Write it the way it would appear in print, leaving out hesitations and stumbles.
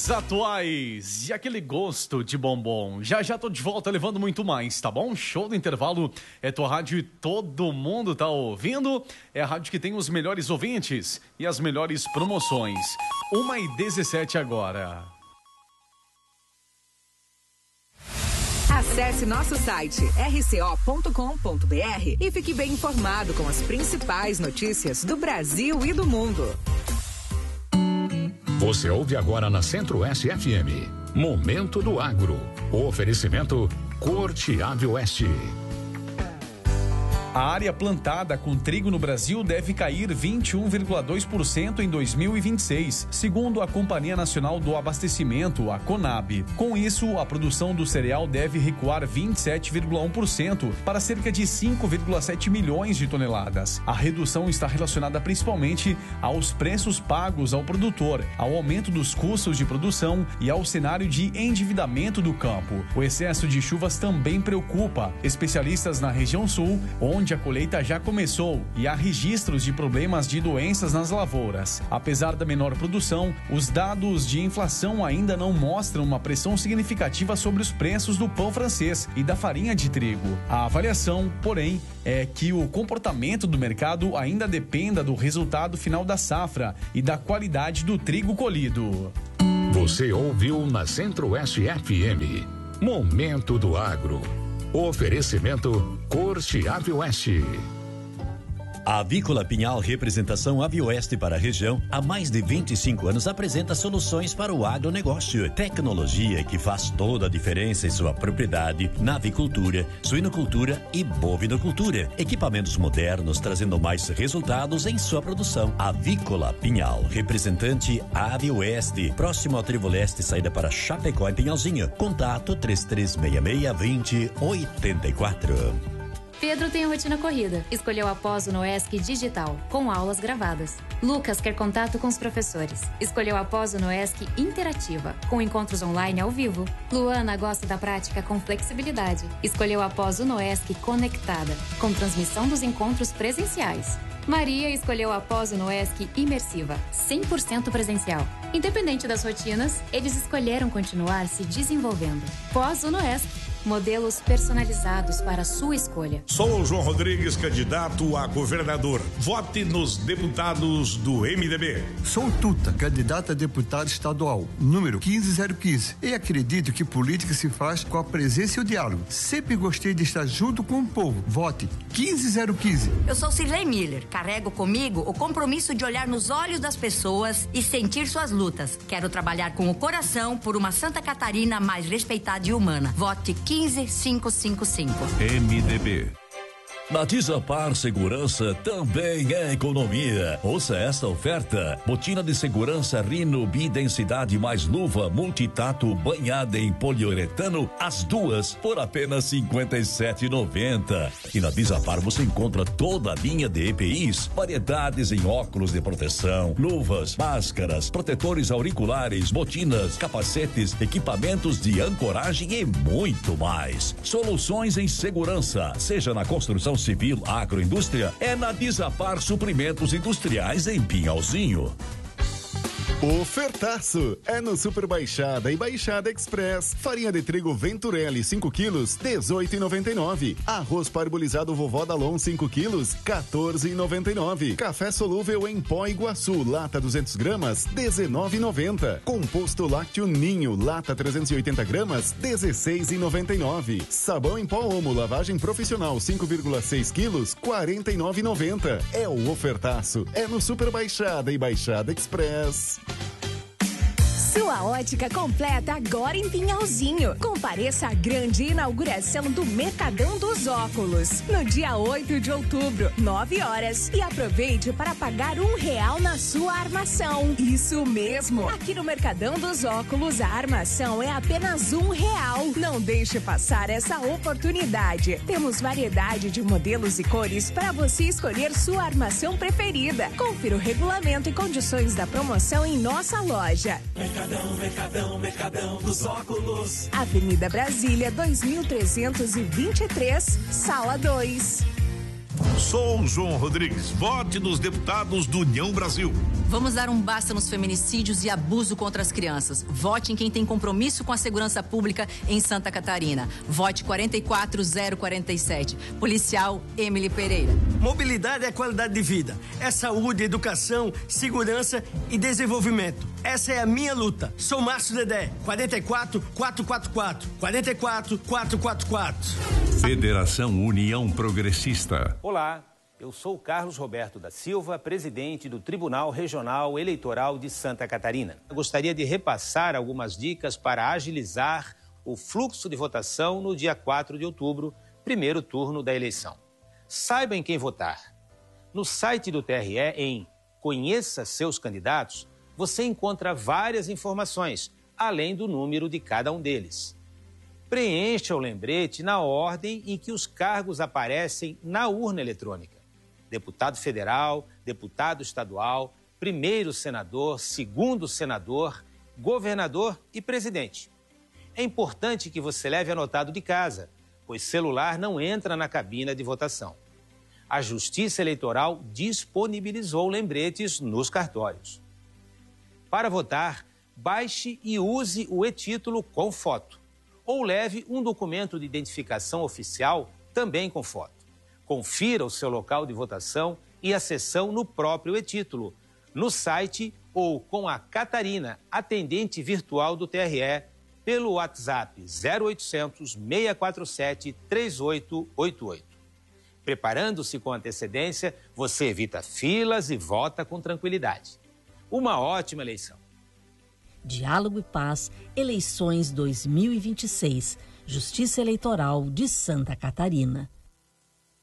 Hits atuais e aquele gosto de bombom. Já já tô de volta levando muito mais, tá bom? Show do intervalo é tua rádio e todo mundo tá ouvindo. É a rádio que tem os melhores ouvintes e as melhores promoções. 1h17 agora. Acesse nosso site rco.com.br e fique bem informado com as principais notícias do Brasil e do mundo. Você ouve agora na Centro-Oeste FM. Momento do Agro. O oferecimento Corte Ave Oeste. A área plantada com trigo no Brasil deve cair 21,2% em 2026, segundo a Companhia Nacional do Abastecimento, a Conab. Com isso, a produção do cereal deve recuar 27,1% para cerca de 5,7 milhões de toneladas. A redução está relacionada principalmente aos preços pagos ao produtor, ao aumento dos custos de produção e ao cenário de endividamento do campo. O excesso de chuvas também preocupa especialistas na região sul, onde a colheita já começou e há registros de problemas de doenças nas lavouras. Apesar da menor produção, os dados de inflação ainda não mostram uma pressão significativa sobre os preços do pão francês e da farinha de trigo. A avaliação, porém, é que o comportamento do mercado ainda dependa do resultado final da safra e da qualidade do trigo colhido. Você ouviu na Centro-Oeste FM. Momento do Agro. Oferecimento Corte Ave Oeste. A Avícola Pinhal Representação Avioeste para a região, há mais de 25 anos apresenta soluções para o agronegócio. Tecnologia que faz toda a diferença em sua propriedade, na avicultura, suinocultura e bovinocultura. Equipamentos modernos trazendo mais resultados em sua produção. Avícola Pinhal, representante Avioeste, próximo ao Trevo Leste, saída para Chapecó e Pinhalzinho. Contato 3366-2084. Pedro tem a rotina corrida. Escolheu a pós no ESC Digital, com aulas gravadas. Lucas quer contato com os professores. Escolheu a pós no ESC Interativa, com encontros online ao vivo. Luana gosta da prática com flexibilidade. Escolheu a pós no ESC Conectada, com transmissão dos encontros presenciais. Maria escolheu a pós no ESC Imersiva, 100% presencial. Independente das rotinas, eles escolheram continuar se desenvolvendo. Pós no ESC. Modelos personalizados para a sua escolha. Sou o João Rodrigues, candidato a governador. Vote nos deputados do MDB. Sou Tuta, candidato a deputado estadual, número 15015. E acredito que política se faz com a presença e o diálogo. Sempre gostei de estar junto com o povo. Vote 15015. Eu sou Cirlei Miller. Carrego comigo o compromisso de olhar nos olhos das pessoas e sentir suas lutas. Quero trabalhar com o coração por uma Santa Catarina mais respeitada e humana. Vote 15555. MDB. Na Desapar Segurança também é economia. Ouça esta oferta: botina de segurança Rino Bidensidade mais luva multitato banhada em poliuretano, as duas por apenas R$ 57,90. E na Desapar você encontra toda a linha de EPIs, variedades em óculos de proteção, luvas, máscaras, protetores auriculares, botinas, capacetes, equipamentos de ancoragem e muito mais. Soluções em segurança, seja na construção civil, agroindústria, é na Desapar Suprimentos Industriais em Pinhalzinho. Ofertaço é no Super Baixada e Baixada Express. Farinha de trigo Venturelli 5 quilos, 18,99. Arroz parbolizado Vovó Dalon 5 quilos, 14,99. Café solúvel em pó Iguaçu, lata 200 gramas, 19,90. Composto lácteo Ninho, lata 380 gramas, 16,99. Sabão em pó Omo, lavagem profissional 5,6 quilos, 49,90. É o ofertaço, é no Super Baixada e Baixada Express. Sua ótica completa agora em Pinhalzinho. Compareça à grande inauguração do Mercadão dos Óculos, no dia 8 de outubro, 9 horas. E aproveite para pagar R$1 na sua armação. Isso mesmo! Aqui no Mercadão dos Óculos, a armação é apenas R$1. Não deixe passar essa oportunidade. Temos variedade de modelos e cores para você escolher sua armação preferida. Confira o regulamento e condições da promoção em nossa loja. Mercadão dos Óculos. Avenida Brasília, 2323, Sala 2. Sou João Rodrigues. Vote nos deputados do União Brasil. Vamos dar um basta nos feminicídios e abuso contra as crianças. Vote em quem tem compromisso com a segurança pública em Santa Catarina. Vote 44047. Policial Emily Pereira. Mobilidade é qualidade de vida. É saúde, educação, segurança e desenvolvimento. Essa é a minha luta. Sou Márcio Dedé. 44444. 44444. Federação União Progressista. Olá. Eu sou Carlos Roberto da Silva, presidente do Tribunal Regional Eleitoral de Santa Catarina. Eu gostaria de repassar algumas dicas para agilizar o fluxo de votação no dia 4 de outubro, primeiro turno da eleição. Saiba em quem votar. No site do TRE, em Conheça Seus Candidatos, você encontra várias informações, além do número de cada um deles. Preencha o lembrete na ordem em que os cargos aparecem na urna eletrônica. Deputado federal, deputado estadual, primeiro senador, segundo senador, governador e presidente. É importante que você leve anotado de casa, pois celular não entra na cabina de votação. A Justiça Eleitoral disponibilizou lembretes nos cartórios. Para votar, baixe e use o e-título com foto, ou leve um documento de identificação oficial também com foto. Confira o seu local de votação e a sessão no próprio e-título, no site ou com a Catarina, atendente virtual do TRE, pelo WhatsApp 0800 647 3888. Preparando-se com antecedência, você evita filas e vota com tranquilidade. Uma ótima eleição. Diálogo e Paz, eleições 2026, Justiça Eleitoral de Santa Catarina.